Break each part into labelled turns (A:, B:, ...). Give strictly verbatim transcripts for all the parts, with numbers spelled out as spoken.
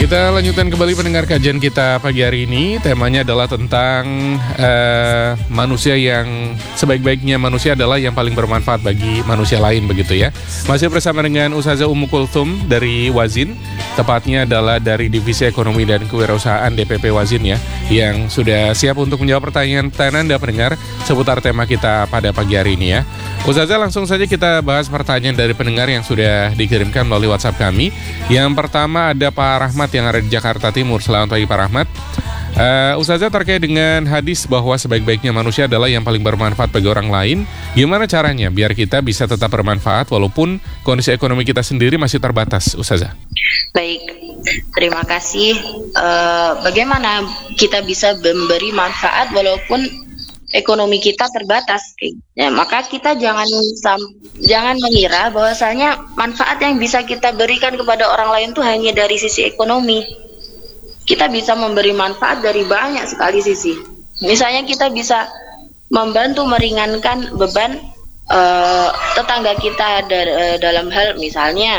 A: Kita lanjutkan kembali pendengar kajian kita pagi hari ini. Temanya adalah tentang uh, manusia yang sebaik-baiknya manusia adalah yang paling bermanfaat bagi manusia lain, begitu ya. Masih bersama dengan Ustazah Ummu Kulthum dari Wazin, tepatnya adalah dari Divisi Ekonomi dan Kewirausahaan D P P Wazin ya, yang sudah siap untuk menjawab pertanyaan-pertanyaan Anda pendengar seputar tema kita pada pagi hari ini ya. Ustazah, langsung saja kita bahas pertanyaan dari pendengar yang sudah dikirimkan melalui WhatsApp kami. Yang pertama ada Pak Rahmat yang ada di Jakarta Timur. Selamat pagi Pak Rahmat. uh, Ustazah, terkait dengan hadis bahwa sebaik-baiknya manusia adalah yang paling bermanfaat bagi orang lain, gimana caranya biar kita bisa tetap bermanfaat walaupun kondisi ekonomi kita sendiri masih terbatas, Ustazah?
B: Baik, terima kasih. uh, Bagaimana kita bisa memberi manfaat walaupun ekonomi kita terbatas, ya, maka kita jangan jangan mengira bahwasanya manfaat yang bisa kita berikan kepada orang lain itu hanya dari sisi ekonomi. Kita bisa memberi manfaat dari banyak sekali sisi. Misalnya kita bisa membantu meringankan beban uh, tetangga kita dar- uh, dalam hal misalnya,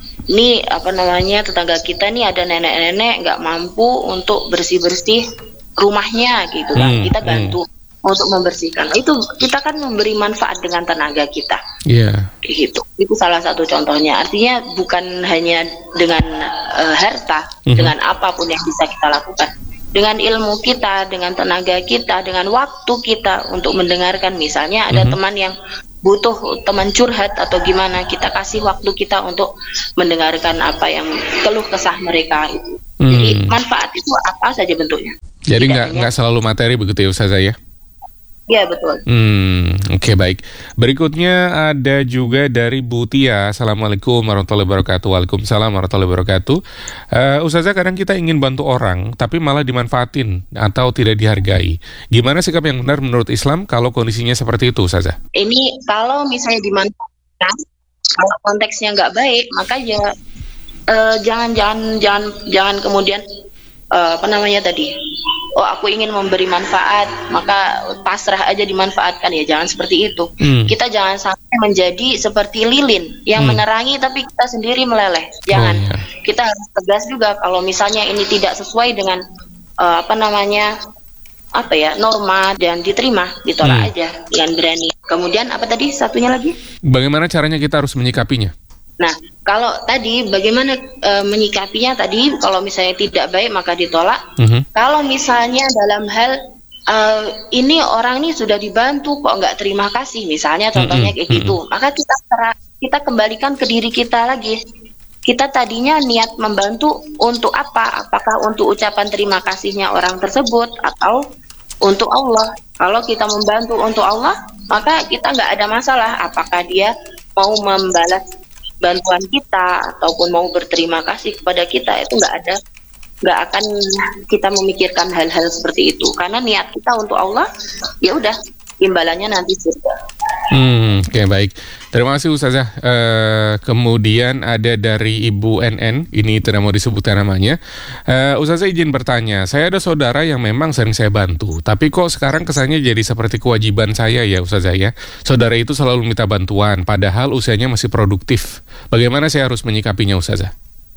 B: ini apa namanya tetangga kita nih ada nenek-nenek nggak mampu untuk bersih-bersih rumahnya gitu kan,
A: hmm,
B: kita bantu.
A: Hmm.
B: untuk membersihkan, itu kita kan memberi manfaat dengan tenaga kita.
A: Iya. Yeah.
B: Gitu. Itu salah satu contohnya. Artinya bukan hanya dengan uh, harta, mm-hmm. dengan apapun yang bisa kita lakukan, dengan ilmu kita, dengan tenaga kita, dengan waktu kita untuk mendengarkan. Misalnya ada mm-hmm. teman yang butuh teman curhat atau gimana, kita kasih waktu kita untuk mendengarkan apa yang keluh kesah mereka itu. Mm. Jadi manfaat itu apa saja bentuknya.
A: Jadi nggak nggak selalu materi begitu ya Ustazah ya?
B: Iya betul.
A: Hmm, oke okay, baik. Berikutnya ada juga dari Bu Tia. Assalamualaikum warahmatullahi wabarakatuh. Waalaikumsalam warahmatullahi wabarakatuh. Uh, Ustazah, kadang kita ingin bantu orang, tapi malah dimanfaatin atau tidak dihargai. Gimana sikap yang benar menurut Islam kalau kondisinya seperti itu, Ustazah?
B: Ini kalau misalnya dimanfaatkan, kalau konteksnya nggak baik, maka ya uh, jangan jangan jangan jangan kemudian uh, apa namanya tadi? Oh, aku ingin memberi manfaat, maka pasrah aja dimanfaatkan, ya jangan seperti itu. Hmm. Kita jangan sampai menjadi seperti lilin yang hmm. menerangi tapi kita sendiri meleleh. Jangan. Oh, yeah. Kita harus tegas juga kalau misalnya ini tidak sesuai dengan uh, apa namanya apa ya norma dan diterima, ditolak hmm. aja dengan berani. Kemudian apa tadi satunya lagi? Bagaimana caranya kita harus menyikapinya? Nah, kalau tadi bagaimana e, menyikapinya tadi, kalau misalnya tidak baik maka ditolak. Mm-hmm. Kalau misalnya dalam hal e, ini orang ini sudah dibantu kok nggak terima kasih, misalnya contohnya mm-hmm. kayak gitu, maka kita kita kembalikan ke diri kita lagi. Kita tadinya niat membantu untuk apa? Apakah untuk ucapan terima kasihnya orang tersebut atau untuk Allah? Kalau kita membantu untuk Allah, maka kita nggak ada masalah. Apakah dia mau membalas bantuan kita ataupun mau berterima kasih kepada kita, itu nggak ada, nggak akan kita memikirkan hal-hal seperti itu karena niat kita untuk Allah, ya udah imbalannya nanti surga. Hmm, oke okay, baik. Terima kasih Ustazah. Uh, kemudian ada dari Ibu N N, ini tidak mau disebutkan namanya. Uh, Ustazah izin bertanya, saya ada saudara yang memang sering saya bantu, tapi kok sekarang kesannya jadi seperti kewajiban saya ya Ustazah ya. Saudara itu selalu minta bantuan, padahal usianya masih produktif. Bagaimana saya harus menyikapinya Ustazah?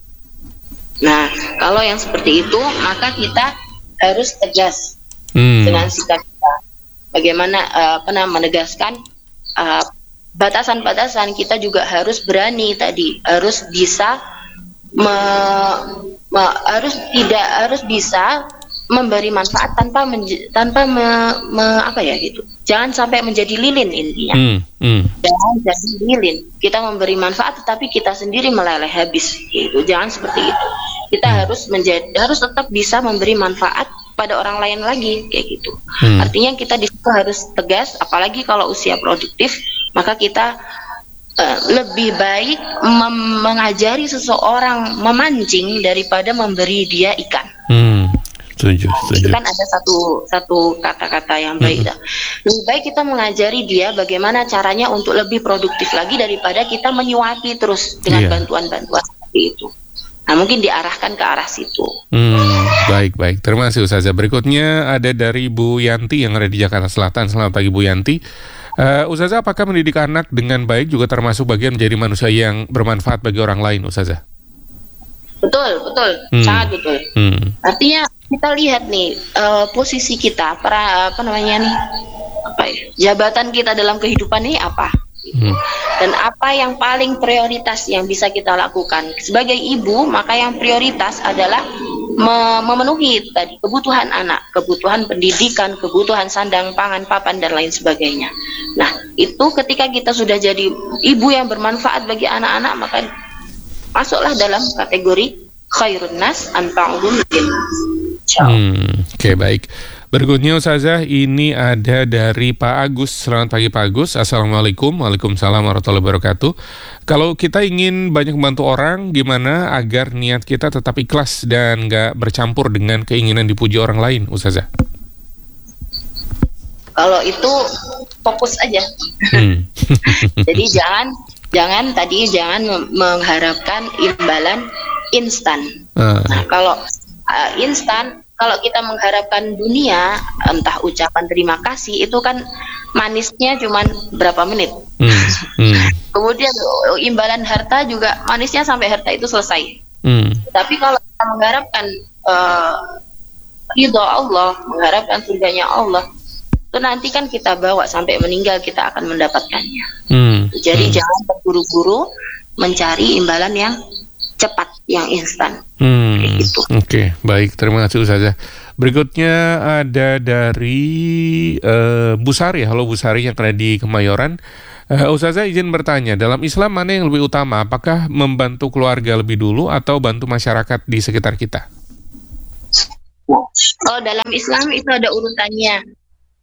B: Nah, kalau yang seperti itu, maka kita harus tegas hmm. dengan sikap kita. Bagaimana uh, pernah menegaskan uh, batasan-batasan, kita juga harus berani tadi, harus bisa me, me, harus tidak harus bisa memberi manfaat tanpa menj- tanpa me, me, apa ya gitu. Jangan sampai menjadi lilin intinya. Hmm, hmm. Jangan jadi lilin. Kita memberi manfaat tetapi kita sendiri meleleh habis gitu. Jangan seperti itu. Kita hmm. harus menjadi harus tetap bisa memberi manfaat pada orang lain lagi kayak gitu. Hmm. Artinya kita di situ harus tegas, apalagi kalau usia produktif, maka kita uh, lebih baik mem- mengajari seseorang memancing daripada memberi dia ikan. Hmm. Setuju, setuju. Itu kan ada satu satu kata-kata yang baik. Hmm. Lebih baik kita mengajari dia bagaimana caranya untuk lebih produktif lagi daripada kita menyuapi terus dengan yeah. bantuan-bantuan seperti itu. Nah, mungkin diarahkan ke arah situ. Hmm, baik, baik. Terima kasih Ustazah. Berikutnya ada dari Bu Yanti yang ada di Jakarta Selatan. Selamat pagi Bu Yanti. Uh, Ustazah, apakah mendidik anak dengan baik juga termasuk bagian menjadi manusia yang bermanfaat bagi orang lain, Ustazah? Betul, betul,
A: Hmm.
B: sangat betul.
A: Hmm.
B: Artinya kita lihat nih eh, posisi kita, para apa namanya nih, apa ya, jabatan kita dalam kehidupan ini apa,
A: Hmm.
B: dan apa yang paling prioritas yang bisa kita lakukan sebagai ibu. Maka yang prioritas adalah me- memenuhi tadi kebutuhan anak, kebutuhan pendidikan, kebutuhan sandang, pangan, papan dan lain sebagainya. Nah, itu ketika kita sudah jadi ibu yang bermanfaat bagi anak-anak, maka masuklah dalam kategori khairun nas anfa'uhum linnas.
A: Hmm, Oke, baik. Berikutnya Ustazah, ini ada dari Pak Agus. Selamat pagi Pak Agus. Assalamualaikum. Waalaikumsalam warahmatullahi wabarakatuh. Kalau kita ingin banyak membantu orang, gimana agar niat kita tetap ikhlas dan nggak bercampur dengan keinginan dipuji orang lain, Ustazah?
B: Kalau itu fokus aja.
A: Hmm.
B: Jadi jangan jangan tadi jangan mem- mengharapkan imbalan instan.
A: Ah,
B: Nah, kalau uh, instan, kalau kita mengharapkan dunia, entah ucapan terima kasih itu kan manisnya cuman berapa menit.
A: hmm, hmm,
B: Kemudian uh, imbalan harta juga manisnya sampai harta itu selesai.
A: hmm,
B: Tapi kalau kita mengharapkan uh, ridho Allah, mengharapkan surganya Allah, itu nanti kan kita bawa sampai meninggal kita akan mendapatkannya.
A: hmm,
B: Jadi
A: hmm.
B: jangan terburu-buru mencari imbalan yang cepat, yang instan.
A: Hmm,
B: Kayak gitu.
A: Oke, baik. Terima kasih Ustazah. Berikutnya ada dari eh, Bu Sari. Halo Bu Sari yang ada di Kemayoran. Eh, Ustazah izin bertanya, dalam Islam mana yang lebih utama? Apakah membantu keluarga lebih dulu atau bantu masyarakat di sekitar kita?
B: Oh, dalam Islam itu ada urutannya.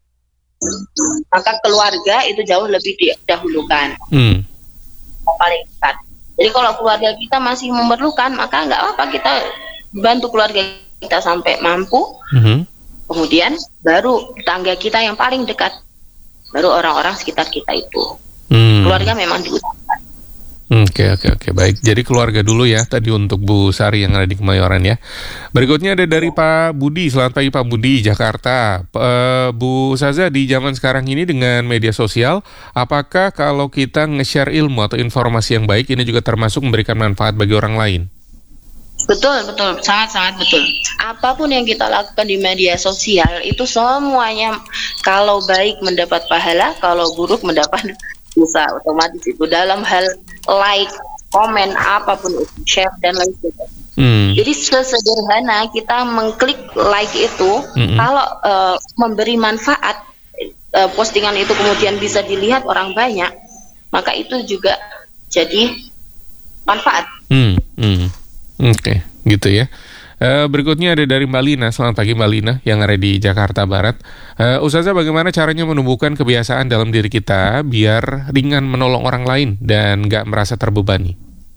B: Maka keluarga itu jauh lebih didahulukan,
A: Hmm,
B: yang paling dekat. Jadi kalau keluarga kita masih memerlukan, maka nggak apa-apa kita bantu keluarga kita sampai mampu.
A: mhm,
B: Kemudian baru tetangga kita yang paling dekat, baru orang-orang sekitar kita itu.
A: hmm.
B: Keluarga memang diutamakan.
A: Oke, oke, oke. Baik, jadi keluarga dulu ya tadi untuk Bu Sari yang ada di Kemayoran ya. Berikutnya ada dari Pak Budi. Selamat pagi Pak Budi, Jakarta. P- eh, Bu Ustazah, di zaman sekarang ini dengan media sosial, apakah kalau kita nge-share ilmu atau informasi yang baik ini juga termasuk memberikan manfaat bagi orang lain?
B: Betul, betul, sangat-sangat betul. Apapun yang kita lakukan di media sosial itu semuanya, kalau baik mendapat pahala, kalau buruk mendapat dosa otomatis itu. Dalam hal like, komen, apapun itu, share dan lain sebagainya.
A: Hmm.
B: Jadi sesederhana kita mengklik like itu,
A: Mm-mm.
B: kalau uh, memberi manfaat, uh, postingan itu kemudian bisa dilihat orang banyak, maka itu juga jadi manfaat.
A: Hmm. Hmm. Oke, gitu ya. Eh, berikutnya ada dari Mbak Lina. Selamat pagi Mbak Lina yang ada di Jakarta Barat. Eh, Ustazah, bagaimana caranya menumbuhkan kebiasaan dalam diri kita biar ringan menolong orang lain dan nggak merasa terbebani?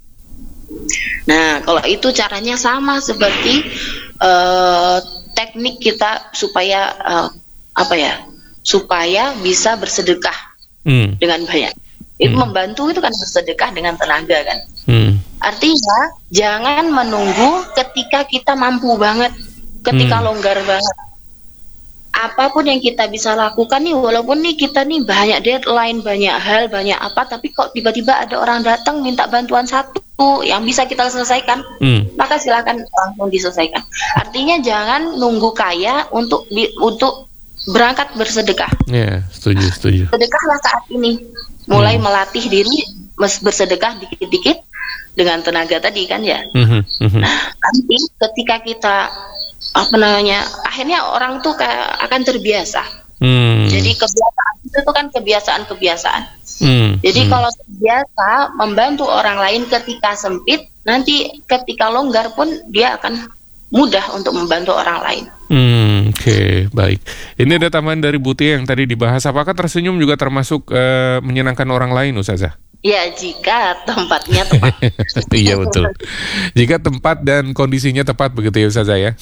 B: Nah, kalau itu caranya sama seperti uh, teknik kita supaya uh, apa ya, supaya bisa bersedekah
A: Hmm.
B: dengan banyak. Itu
A: Hmm.
B: membantu itu kan bersedekah dengan tenaga kan.
A: Hmm.
B: Artinya jangan menunggu ketika kita mampu banget, ketika
A: Hmm.
B: longgar banget. Apapun yang kita bisa lakukan nih, walaupun nih kita nih banyak deadline, banyak hal, banyak apa, tapi kok tiba-tiba ada orang datang minta bantuan satu yang bisa kita selesaikan,
A: Hmm.
B: maka silakan langsung diselesaikan. Artinya jangan nunggu kaya untuk di, untuk berangkat bersedekah.
A: Ya, setuju, setuju.
B: Sedekahlah saat ini, mulai
A: Hmm.
B: melatih diri mes- bersedekah dikit-dikit dengan tenaga tadi kan ya.
A: Mhm, mhm.
B: Nanti ketika kita apa namanya, akhirnya orang tuh kayak akan terbiasa.
A: Hmm.
B: Jadi kebiasaan itu tuh kan kebiasaan-kebiasaan.
A: Hmm.
B: Jadi
A: Hmm.
B: kalau terbiasa membantu orang lain ketika sempit, nanti ketika longgar pun dia akan mudah untuk membantu orang lain.
A: Hmm, Oke, baik. Ini ada tambahan dari Buti yang tadi dibahas. Apakah tersenyum juga termasuk eh, menyenangkan orang lain, Ustazah?
B: Ya, jika tempatnya tepat.
A: Iya betul. Jika tempat dan kondisinya tepat begitu ya Ustazah ya.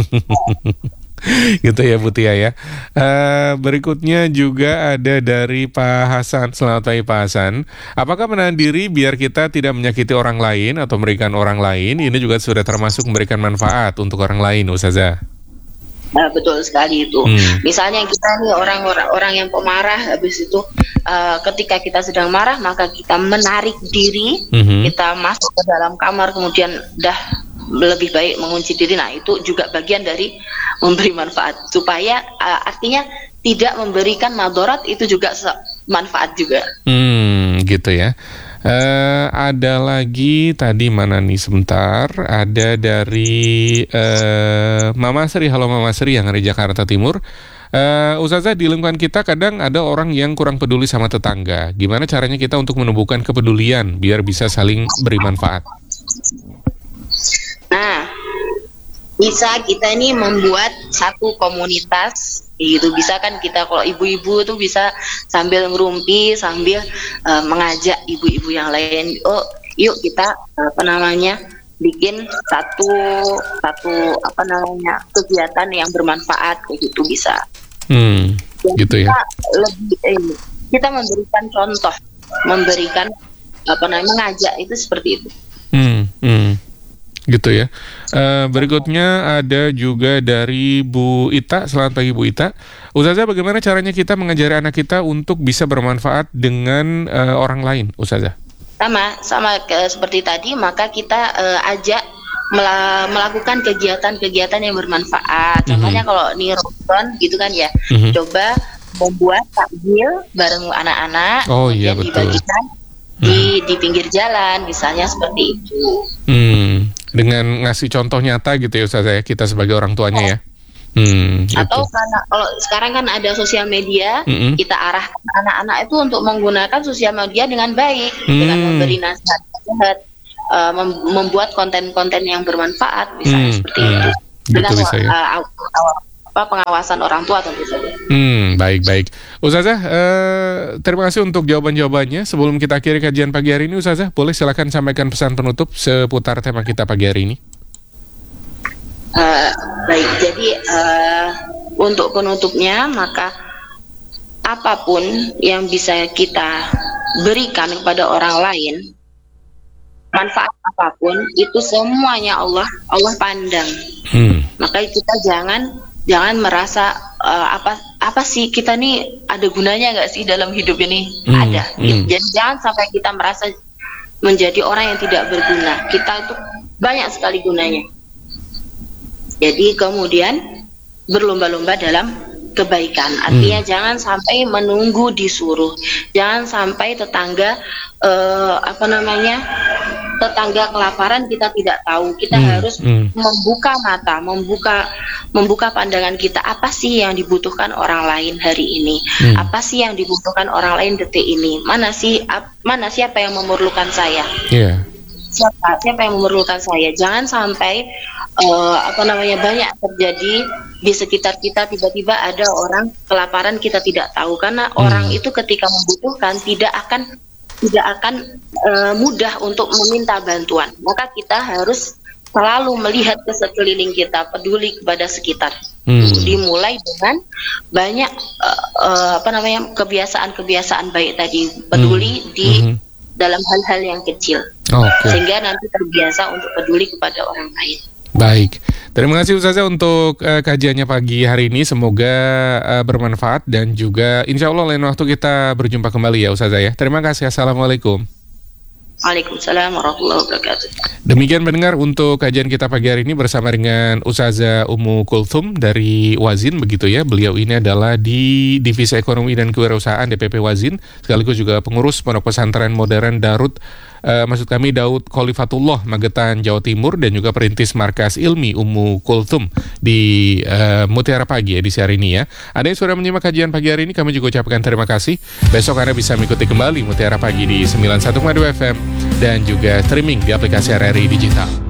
A: Gitu ya Butia ya. Eh, berikutnya juga ada dari Pak Hasan. Selamat pagi Pak Hasan. Apakah menahan diri biar kita tidak menyakiti orang lain atau memberikan orang lain ini juga sudah termasuk memberikan manfaat untuk orang lain, Ustazah?
B: Nah, betul sekali itu.
A: Hmm.
B: Misalnya kita nih orang-orang orang yang pemarah, habis itu uh, ketika kita sedang marah maka kita menarik diri,
A: Mhm.
B: kita masuk ke dalam kamar kemudian dah lebih baik mengunci diri. Nah, itu juga bagian dari memberi manfaat supaya uh, artinya tidak memberikan madharat, itu juga manfaat juga.
A: Hmm, gitu ya. Uh, ada lagi tadi mana nih sebentar, ada dari uh, Mama Sri. Halo Mama Sri yang dari Jakarta Timur. uh, Ustazah, di lingkungan kita kadang ada orang yang kurang peduli sama tetangga. Gimana caranya kita untuk menumbuhkan kepedulian biar bisa saling beri manfaat?
B: Nah, bisa kita ini membuat satu komunitas gitu. Bisa kan kita, kalau ibu-ibu tuh bisa sambil ngerumpi, sambil uh, mengajak ibu-ibu yang lain, oh yuk kita apa namanya bikin satu satu apa namanya kegiatan yang bermanfaat kayak gitu, bisa.
A: Hmm,
B: dan
A: gitu ya.
B: Kita lebih eh, kita memberikan contoh, memberikan apa namanya mengajak, itu seperti itu.
A: Hmm, hmm. Gitu ya. Uh, berikutnya ada juga dari Bu Ita. Selamat pagi Bu Ita. Ustazah, bagaimana caranya kita mengajari anak kita untuk bisa bermanfaat dengan uh, orang lain, Ustazah?
B: Sama, sama ke, seperti tadi, maka kita uh, ajak mela- melakukan kegiatan-kegiatan yang bermanfaat. Contohnya mm-hmm. kalau nih Ramadan gitu kan ya, mm-hmm. coba membuat takjil bareng anak-anak,
A: oh iya betul,
B: dibagikan hmm. di di pinggir jalan, misalnya seperti itu. Hmm.
A: Dengan ngasih contoh nyata gitu ya Ustazah, kita sebagai orang tuanya ya. Hmm,
B: Atau
A: gitu.
B: karena kalau sekarang kan ada sosial media,
A: mm-hmm.
B: kita arahkan anak-anak itu untuk menggunakan sosial media dengan baik, hmm. dengan memberi nasihat, uh, mem- membuat konten-konten yang bermanfaat, misalnya hmm. seperti hmm. itu. Dengan
A: gitu bisa, ya?
B: uh, uh, apa, pengawasan orang tua tentu saja.
A: Hmm, baik-baik. Ustazah, uh, terima kasih untuk jawaban-jawabannya. Sebelum kita akhiri kajian pagi hari ini, Ustazah, boleh silakan sampaikan pesan penutup seputar tema kita pagi hari ini.
B: Uh, baik, jadi uh, untuk penutupnya, maka apapun yang bisa kita berikan kepada orang lain, manfaat apapun, itu semuanya Allah Allah pandang. Hmm. Maka kita jangan jangan merasa uh, apa apa sih kita nih ada gunanya nggak sih dalam hidup ini? Hmm. Ada. Hmm. Jadi jangan sampai kita merasa menjadi orang yang tidak berguna. Kita itu banyak sekali gunanya. Jadi kemudian berlomba-lomba dalam kebaikan. Artinya hmm. jangan sampai menunggu disuruh. Jangan sampai tetangga uh, apa namanya tetangga kelaparan kita tidak tahu. Kita hmm. harus hmm. membuka mata, membuka membuka pandangan kita. Apa sih yang dibutuhkan orang lain hari ini? Hmm. Apa sih yang dibutuhkan orang lain detik ini? Mana sih ap, mana siapa yang memerlukan saya? Yeah. Siapa siapa yang memerlukan saya? Jangan sampai uh, apa namanya banyak terjadi di sekitar kita, tiba-tiba ada orang kelaparan kita tidak tahu, karena hmm. orang itu ketika membutuhkan tidak akan tidak akan uh, mudah untuk meminta bantuan. Maka kita harus selalu melihat ke sekeliling kita, peduli kepada sekitar. Hmm. Dimulai dengan banyak uh, uh, apa namanya kebiasaan-kebiasaan baik tadi, peduli hmm. di hmm. dalam hal-hal yang kecil. Okay. Sehingga nanti terbiasa untuk peduli kepada orang lain.
A: Baik, terima kasih Ustazah untuk uh, kajiannya pagi hari ini. Semoga uh, bermanfaat dan juga insya Allah lain waktu kita berjumpa kembali ya Ustazah ya. Terima kasih, Assalamualaikum.
B: Waalaikumsalam warahmatullahi wabarakatuh.
A: Demikian mendengar untuk kajian kita pagi hari ini bersama dengan Ustazah Ummu Kulthum dari Wazin begitu ya. Beliau ini adalah di Divisi Ekonomi dan Kewirausahaan D P P Wazin, sekaligus juga pengurus Pondok Pesantren Modern Darut Uh, maksud kami Daud Khalifatullah Magetan Jawa Timur, dan juga perintis Markas Ilmi Ummu Kulthum di uh, Mutiara Pagi edisi hari ini ya. Ada yang sudah menyimak kajian pagi hari ini, kami juga ucapkan terima kasih. Besok Anda bisa mengikuti kembali Mutiara Pagi di sembilan puluh satu koma dua F M dan juga streaming di aplikasi R R I Digital.